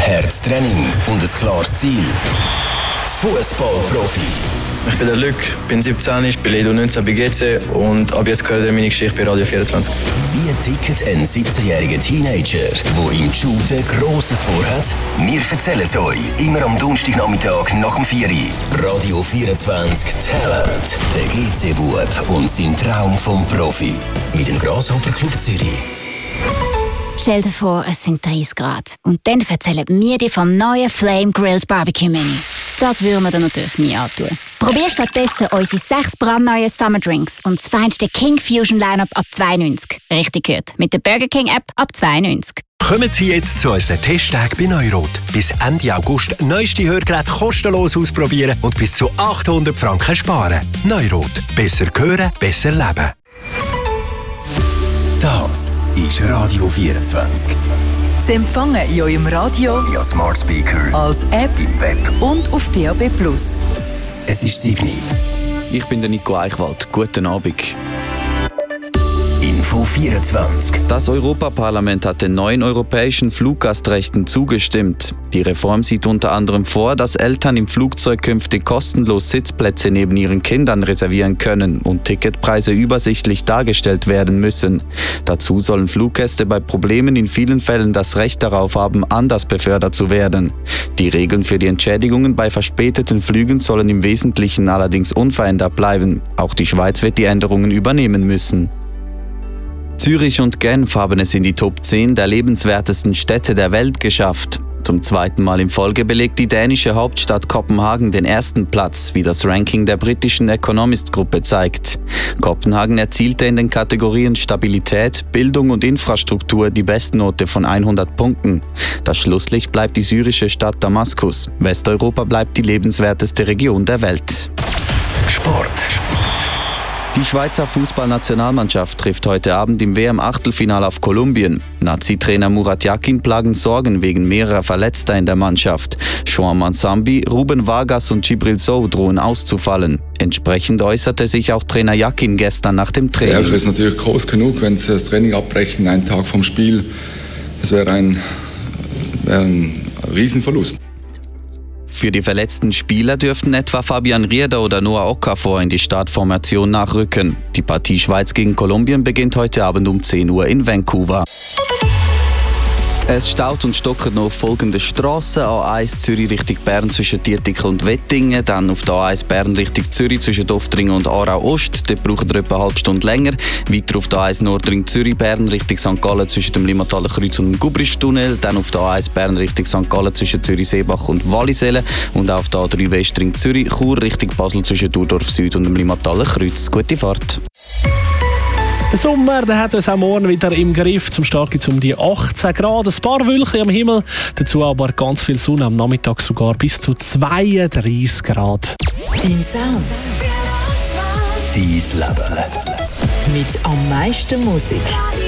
hartes Training und ein klares Ziel. Fußballprofi. Ich bin der Luc, bin 17, ich bin Ledo 19 bei GC und ab jetzt gehört meine Geschichte bei Radio 24. Wie tickt ein 17-jähriger Teenager, der im Shooten Grosses vorhat? Wir erzählen es euch immer am Donnerstagnachmittag nach dem 4 Uhr. Radio 24 Talent. Der GC-Bub und sein Traum vom Profi. Mit dem Grasshopper Club Zürich. Stell dir vor, es sind 30 Grad. Und dann erzählen wir dir vom neuen Flame Grilled Barbecue Mini. Das würden wir dir natürlich nie antun. Probier stattdessen unsere 6 brandneuen Summer Drinks und das feinste King Fusion Lineup ab 2,90. Richtig gehört, mit der Burger King App ab 2,90. Kommen Sie jetzt zu unseren Testtagen bei Neurot. Bis Ende August neueste Hörgeräte kostenlos ausprobieren und bis zu 800 Franken sparen. Neurot. Besser hören, besser leben. Das ist Radio 24. Sie empfangen in eurem Radio, via Smart Speaker, als App im Web und auf DAB+. Es ist 7 Uhr. Ich bin der Nico Eichwald. Guten Abend. Info 24. Das Europaparlament hat den neuen europäischen Fluggastrechten zugestimmt. Die Reform sieht unter anderem vor, dass Eltern im Flugzeug künftig kostenlos Sitzplätze neben ihren Kindern reservieren können und Ticketpreise übersichtlich dargestellt werden müssen. Dazu sollen Fluggäste bei Problemen in vielen Fällen das Recht darauf haben, anders befördert zu werden. Die Regeln für die Entschädigungen bei verspäteten Flügen sollen im Wesentlichen allerdings unverändert bleiben. Auch die Schweiz wird die Änderungen übernehmen müssen. Zürich und Genf haben es in die Top 10 der lebenswertesten Städte der Welt geschafft. Zum zweiten Mal in Folge belegt die dänische Hauptstadt Kopenhagen den ersten Platz, wie das Ranking der britischen Economist-Gruppe zeigt. Kopenhagen erzielte in den Kategorien Stabilität, Bildung und Infrastruktur die Bestnote von 100 Punkten. Das Schlusslicht bleibt die syrische Stadt Damaskus. Westeuropa bleibt die lebenswerteste Region der Welt. Sport. Die Schweizer Fußballnationalmannschaft trifft heute Abend im WM-Achtelfinale auf Kolumbien. Nazi-Trainer Murat Yakin plagen Sorgen wegen mehrerer Verletzter in der Mannschaft. Joan Mansambi, Ruben Vargas und Djibril Sow drohen auszufallen. Entsprechend äußerte sich auch Trainer Yakin gestern nach dem Training. Der Ärger ist natürlich groß genug, wenn sie das Training abbrechen, einen Tag vom Spiel. Das wäre ein Riesenverlust. Für die verletzten Spieler dürften etwa Fabian Rieder oder Noah Okafor in die Startformation nachrücken. Die Partie Schweiz gegen Kolumbien beginnt heute Abend um 10 Uhr in Vancouver. Es staut und stockert noch auf folgende Strassen. A1 Zürich Richtung Bern zwischen Dietikl und Wettingen. Dann auf der A1 Bern Richtung Zürich zwischen Doftringen und Aarau-Ost. Dort braucht ihr etwa eine halbe Stunde länger. Weiter auf der A1 Nordring Zürich Bern Richtung St. Gallen zwischen dem Limmataler Kreuz und dem Gubristunnel. Dann auf der A1 Bern Richtung St. Gallen zwischen Zürich-Seebach und Wallisellen. Und auf der A3 Westring Zürich Chur Richtung Basel zwischen Durdorf Süd und dem Limmataler Kreuz. Gute Fahrt. Der Sommer, der hat uns auch morgen wieder im Griff. Zum Start gibt es um die 18 Grad, ein paar Wölkchen am Himmel. Dazu aber ganz viel Sonne, am Nachmittag sogar bis zu 32 Grad. Dein Sound. Dein Leben. Mit am meisten Musik.